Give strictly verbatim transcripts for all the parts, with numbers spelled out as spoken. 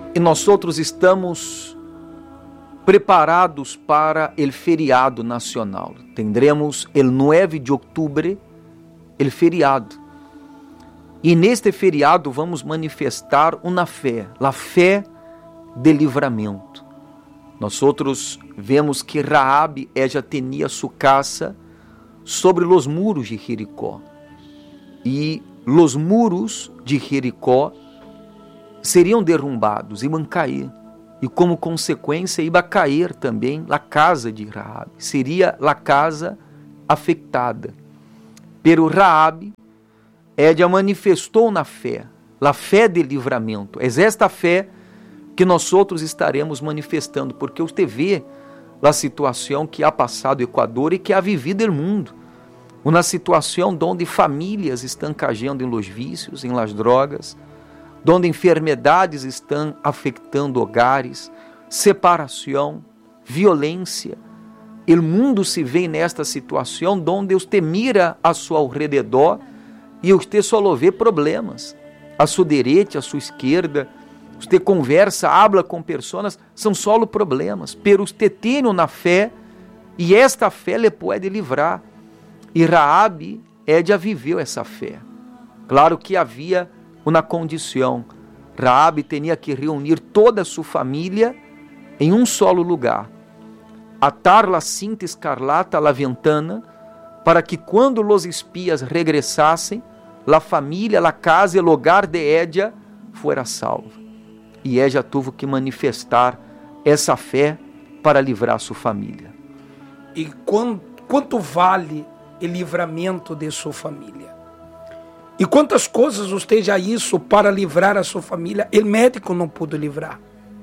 e nós outros estamos preparados para o feriado nacional. Tendremos o nove de outubro, o feriado. E neste feriado vamos manifestar uma fé, a fé de livramento. Nós outros vemos que Raabe ella tinha sua casa sobre os muros de Jericó. E os muros de Jericó seriam derrumbados, iam cair. E como consequência, ia cair também a casa de Raabe. Seria a casa afetada. Pero Raabe, ella manifestou na fé, a fé de livramento. É esta fé que nós outros estaremos manifestando, porque você vê a situação que ha passado o Equador e que ha vivido o mundo. Uma situação onde famílias estão caindo em los vícios, em las drogas, onde enfermidades estão afetando hogares, separação, violência. O mundo se vê nesta situação onde você mira a seu alrededor e você só vê problemas. A sua direita, a sua esquerda, você conversa, habla com pessoas, são só problemas. Pero você tem na fé e esta fé lhe pode livrar. E Raabe, ella viveu essa fé. Claro que havia uma condição. Raabe tinha que reunir toda a sua família em um solo lugar. Atar la cinta escarlata a la ventana, para que quando os espias regressassem, la família, la casa e o lugar de ella fuera salva. E ella teve que manifestar essa fé para livrar sua família. E quanto, quanto vale o livramento de sua família? E quantas coisas você já isso para livrar a sua família? O médico não pôde livrar.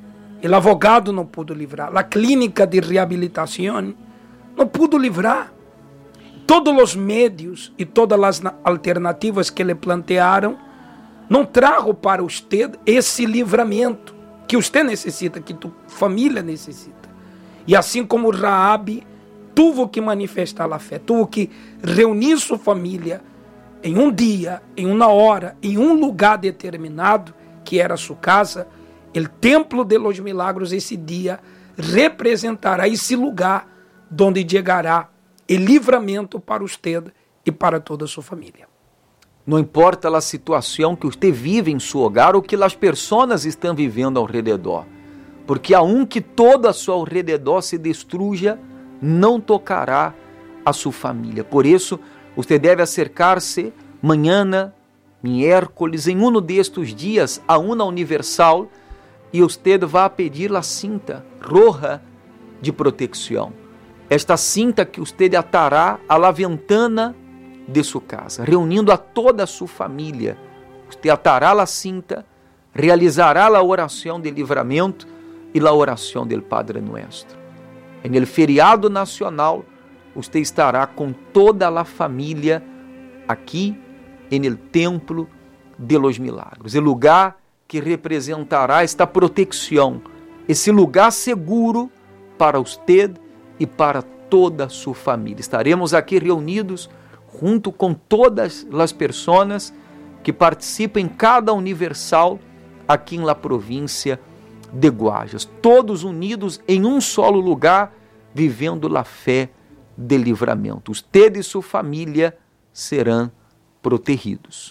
O advogado não pôde livrar. A clínica de reabilitação não pôde livrar. Todos os médios e todas as alternativas que lhe plantearam não trago para você esse livramento que você necessita, que tua família necessita. E assim como Raabe teve que manifestar a fé, teve que reunir sua família em um dia, em uma hora, em um lugar determinado, que era sua casa, o templo de los milagros, esse dia, representará esse lugar onde chegará o livramento para você e para toda a sua família. Não importa a situação que você vive em seu hogar ou que as pessoas estão vivendo ao redor, porque a um que todo a seu ao redor se destruja, não tocará a sua família. Por isso, você deve acercar-se manhã, miércoles, em um destes dias, a uma universal, e você vai pedir a cinta roja de proteção. Esta cinta que você atará a la ventana de sua casa, reunindo a toda a sua família. Você atará a cinta, realizará a oração de livramento e a oração do Padre Nuestro. En el feriado nacional, você estará com toda a família aqui en el templo de los milagros, o lugar que representará esta proteção, esse lugar seguro para você e para toda a sua família. Estaremos aqui reunidos junto com todas as pessoas que participam em cada universal aqui na província de Guajas, todos unidos em um solo lugar, vivendo a fé de livramento. Você e sua família serão protegidos.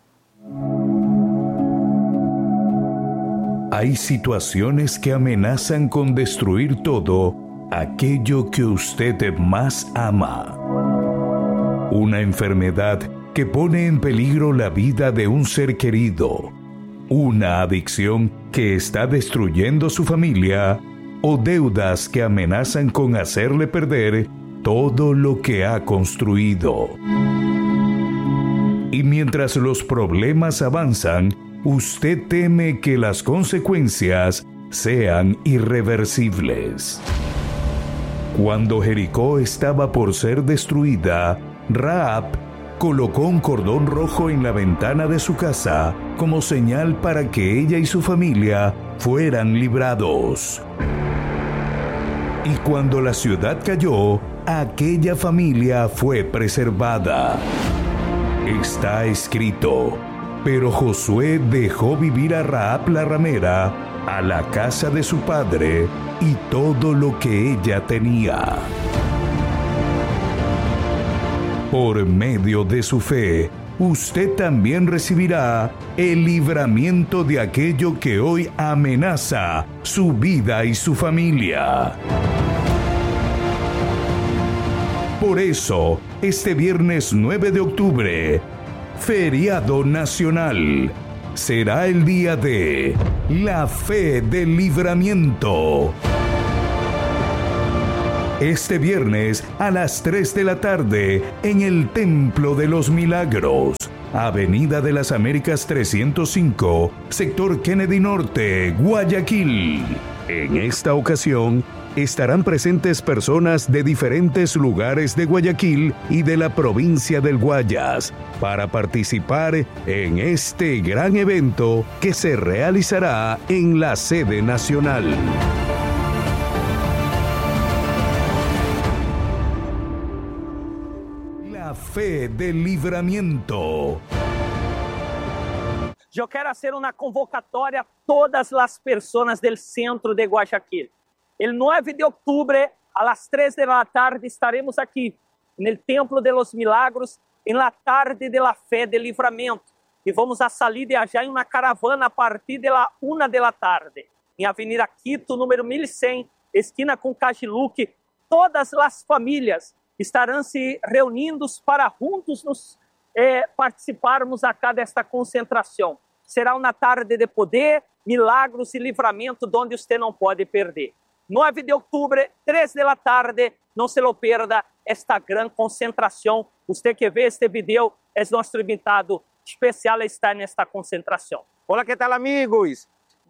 Hay situaciones que amenazan con destruir todo aquello que usted más ama. Una enfermedad que pone en peligro la vida de un ser querido. Una adicción que está destruyendo su familia. O deudas que amenazan con hacerle perder todo lo que ha construido. Y mientras los problemas avanzan, usted teme que las consecuencias sean irreversibles. Cuando Jericó estaba por ser destruida, Rahab colocó un cordón rojo en la ventana de su casa como señal para que ella y su familia fueran librados. Y cuando la ciudad cayó, aquella familia fue preservada. Está escrito: Pero Josué dejó vivir a Rahab la ramera, a la casa de su padre y todo lo que ella tenía. Por medio de su fe, usted también recibirá el libramiento de aquello que hoy amenaza su vida y su familia. Por eso, este viernes nueve de octubre, feriado nacional, será el día de la fe del libramiento. Este viernes a las tres de la tarde en el Templo de los Milagros, Avenida de las Américas trescientos cinco, sector Kennedy Norte, Guayaquil. En esta ocasión, estarán presentes personas de diferentes lugares de Guayaquil y de la provincia del Guayas para participar en este gran evento que se realizará en la sede nacional. La fe del libramiento. Eu quero fazer uma convocatória a todas as pessoas do centro de Guayaquil. El nueve de octubre, a las tres de la tarde, estaremos aquí, no Templo de los Milagros, em la tarde de la Fe de Livramento. E vamos a salir de allá em uma caravana a partir de la una de la tarde. Em Avenida Quito, número mil e cem, esquina com Cajiluque. Todas as famílias estarão se reunindo para juntos nos eh, participarmos acá desta concentração. Será uma tarde de poder, milagros e livramento, onde você não pode perder. nueve de octubre, três de la tarde, não se lo perda esta gran concentração. Você que vê este vídeo é nosso invitado especial a estar nesta concentração. Olá, que tal, amigos?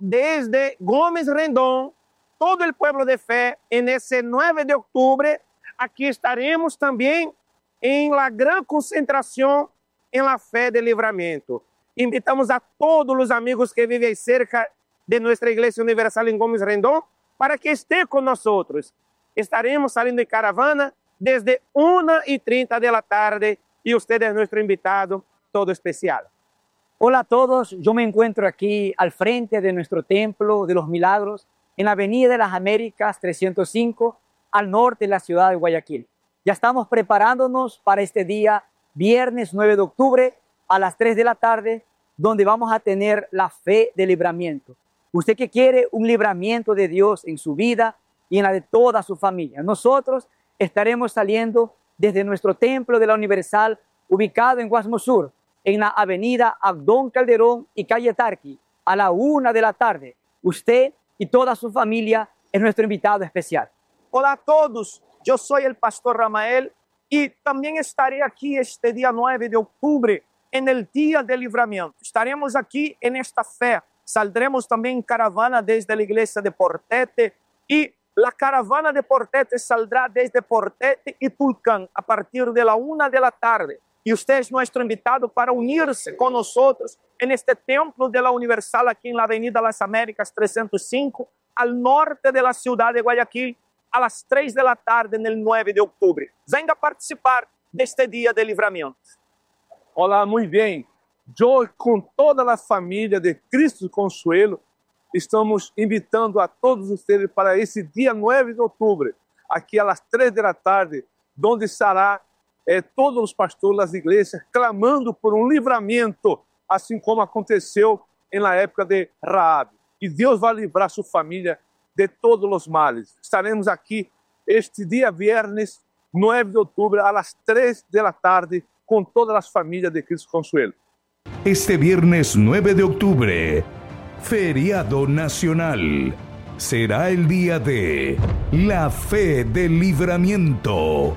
Desde Gómez Rendón, todo o pueblo de fé, en ese nueve de octubre, aqui estaremos também em la gran concentração em la Fé de Livramento. Invitamos a todos os amigos que vivem cerca de nossa Igreja Universal em Gómez Rendón para que estén con nosotros. Estaremos saliendo en caravana desde una y treinta de la tarde y usted es nuestro invitado todo especial. Hola a todos, yo me encuentro aquí al frente de nuestro Templo de los Milagros en la Avenida de las Américas trescientos cinco, al norte de la ciudad de Guayaquil. Ya estamos preparándonos para este día, viernes nueve de octubre, a las tres de la tarde, donde vamos a tener la fe de libramiento. Usted que quiere un libramiento de Dios en su vida y en la de toda su familia. Nosotros estaremos saliendo desde nuestro Templo de la Universal, ubicado en Guasmo Sur, en la avenida Abdón Calderón y calle Tarqui, a la una de la tarde. Usted y toda su familia es nuestro invitado especial. Hola a todos, yo soy el pastor Ramael y también estaré aquí este día nueve de octubre en el Día del Libramiento. Estaremos aquí en esta fe. Saldremos também em caravana desde a igreja de Portete e a caravana de Portete saldrá desde Portete e Tulcán a partir de la una de la tarde. E usted é nosso invitado para unir-se com nós en este Templo de la Universal aqui em la Avenida Las Américas trescientos cinco, al norte de la ciudad de Guayaquil, a las três de la tarde no nueve de octubre. Venga a participar deste Dia de Livramento. Olá, muito bem. Eu, com toda a família de Cristo Consuelo, estamos invitando a todos vocês para esse dia nueve de outubro, aqui às três da tarde, onde estará eh, todos os pastores das igrejas clamando por um livramento, assim como aconteceu na época de Rahab. E Deus vai livrar sua família de todos os males. Estaremos aqui este dia viernes nueve de outubro, às três da tarde, com todas as famílias de Cristo Consuelo. Este viernes nueve de octubre, feriado nacional, será el día de la fe del libramiento.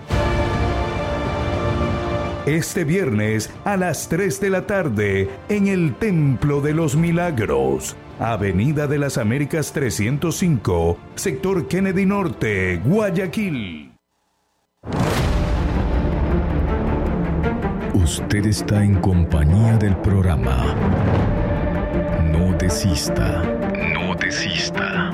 Este viernes a las tres de la tarde en el Templo de los Milagros, Avenida de las Américas trescientos cinco, sector Kennedy Norte, Guayaquil. Usted está en compañía del programa No Desista, No Desista.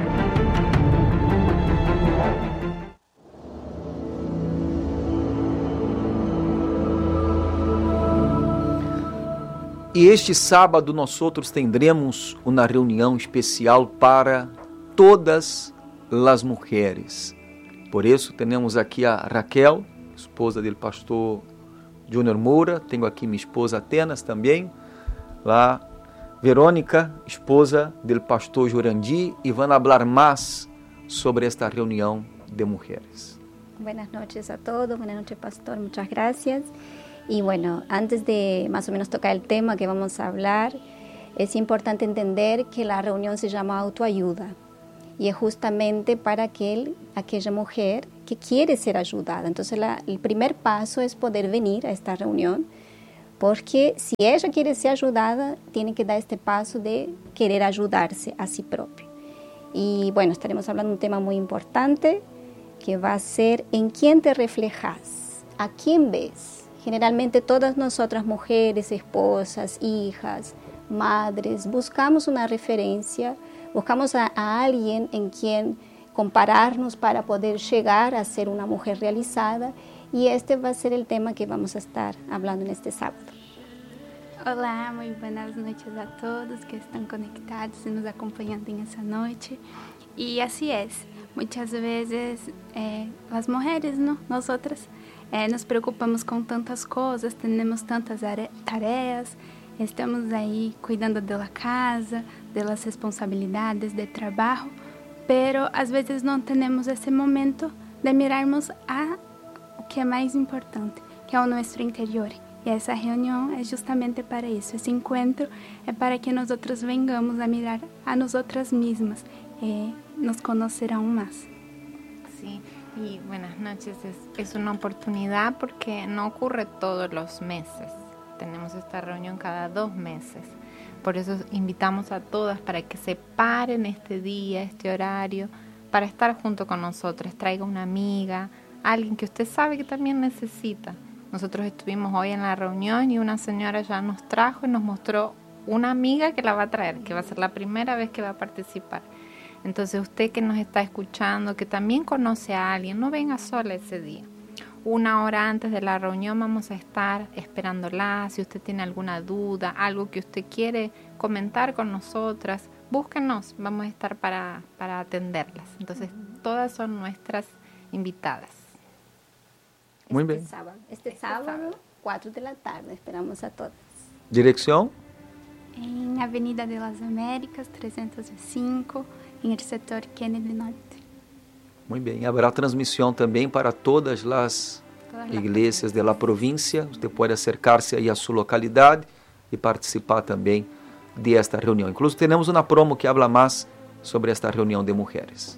E este sábado nós outros tendremos uma reunião especial para todas as mulheres. Por isso, temos aqui a Raquel, esposa do pastor Júnior Moura. Tenho aqui minha esposa Atenas também. Lá, Verônica, esposa do pastor Jurandi. E vão falar mais sobre esta reunião de mulheres. Buenas noches a todos. Buenas noches, pastor. Muchas gracias. Y bueno, antes de más o menos tocar el tema que vamos a hablar, es importante entender que la reunión se llama autoayuda y es justamente para aquel, aquella mujer que quiere ser ayudada. Entonces la, el primer paso es poder venir a esta reunión, porque si ella quiere ser ayudada, tiene que dar este paso de querer ayudarse a sí propia. Y bueno, estaremos hablando de un tema muy importante que va a ser ¿en quién te reflejas? ¿A quién ves? Generalmente todas nosotras mujeres, esposas, hijas, madres, buscamos una referencia, buscamos a, a alguien en quien compararnos para poder llegar a ser una mujer realizada, y este va a ser el tema que vamos a estar hablando en este sábado. Olá, muito buenas noches a todos que estão conectados e nos acompanhando nessa noite. E assim é, muitas vezes eh, as mulheres, não? Nós outras, eh, nos preocupamos com tantas coisas, temos tantas tarefas, estamos aí cuidando da casa, das responsabilidades, do trabalho, pero às vezes não temos esse momento de mirarmos a o que é mais importante, que é o nosso interior. E essa reunião é justamente para isso. Esse encontro é para que nós outras venhamos a mirar a nós outras mesmas e nos conocerão mais. Sí, y buenas noches. Es, es una oportunidad porque no ocurre todos los meses. Tenemos esta reunión cada dos meses. Por eso invitamos a todas para que se paren este día, este horario, para estar junto con nosotros. Traiga una amiga, alguien que usted sabe que también necesita. Nosotros estuvimos hoy en la reunión y una señora ya nos trajo y nos mostró una amiga que la va a traer, que va a ser la primera vez que va a participar. Entonces usted que nos está escuchando, que también conoce a alguien, no venga sola ese día. Una hora antes de la reunión vamos a estar esperándola. Si usted tiene alguna duda, algo que usted quiere comentar con nosotras, búsquenos, vamos a estar para, para atenderlas. Entonces todas son nuestras invitadas. Muy este bien. Sábado, este, este sábado, sábado, cuatro de la tarde, esperamos a todas. Dirección. En Avenida de las Américas, trescientos cinco, en el sector Kennedy Norte. Muy bien. Habrá transmisión también para todas las todas iglesias de la provincia. Usted puede acercarse ahí a su localidad y participar también de esta reunión. Incluso tenemos una promo que habla más sobre esta reunión de mujeres.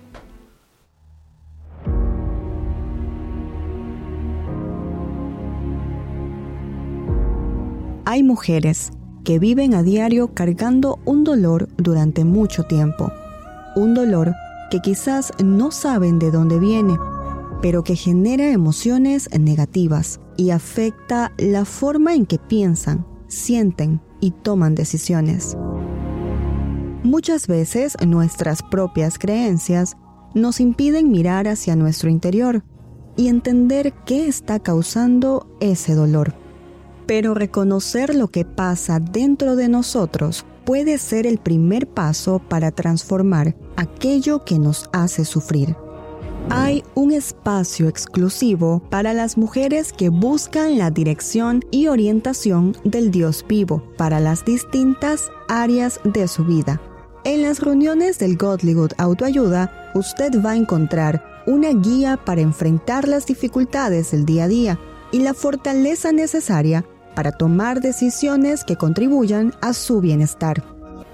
Hay mujeres que viven a diario cargando un dolor durante mucho tiempo. Un dolor que quizás no saben de dónde viene, pero que genera emociones negativas y afecta la forma en que piensan, sienten y toman decisiones. Muchas veces nuestras propias creencias nos impiden mirar hacia nuestro interior y entender qué está causando ese dolor. Pero reconocer lo que pasa dentro de nosotros puede ser el primer paso para transformar aquello que nos hace sufrir. Hay un espacio exclusivo para las mujeres que buscan la dirección y orientación del Dios vivo para las distintas áreas de su vida. En las reuniones del Godlywood Autoayuda, usted va a encontrar una guía para enfrentar las dificultades del día a día y la fortaleza necesaria para tomar decisiones que contribuyan a su bienestar.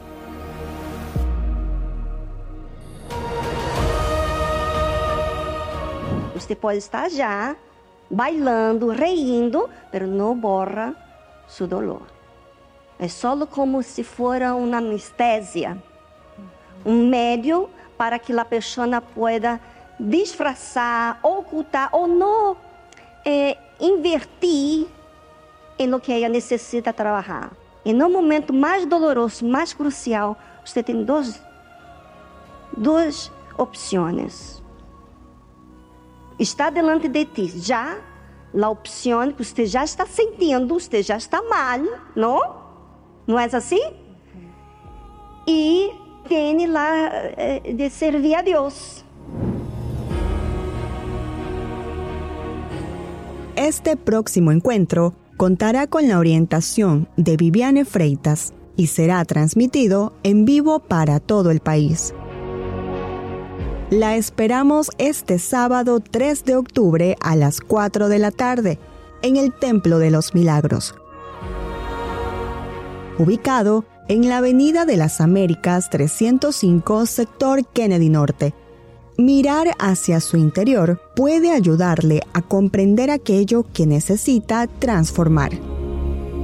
Você pode estar já bailando, rindo, mas não borra seu dolor. É só como se fosse uma anestesia, um meio para que a pessoa possa disfarçar, ocultar ou não eh, invertir em lo que ela necessita trabalhar. E no momento mais doloroso, mais crucial, você tem duas, duas opções. Está delante de ti já a opção que você já está sentindo, você já está mal, não? não é assim? E tem lá de servir a Deus. Este próximo encuentro contará con la orientación de Viviane Freitas y será transmitido en vivo para todo el país. La esperamos este sábado tres de octubre a las cuatro de la tarde en el Templo de los Milagros, ubicado en la Avenida de las Américas trescientos cinco, sector Kennedy Norte. Mirar hacia su interior puede ayudarle a comprender aquello que necesita transformar.